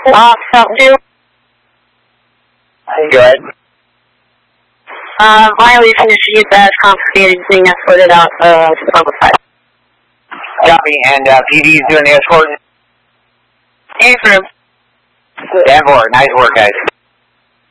South 2. Go ahead. Violation is used as confiscated, being escorted out to the public side. Copy, and PD is doing the escort. Affirm. Danforth, nice work, guys.